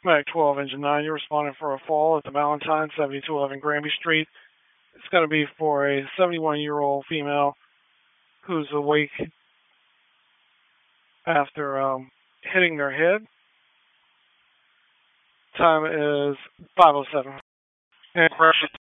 Mag 12, Engine 9. You're responding for a fall at the Valentine, 7211 Granby Street. It's going to be for a 71-year-old female who's awake after hitting their head. Time is 5:07. And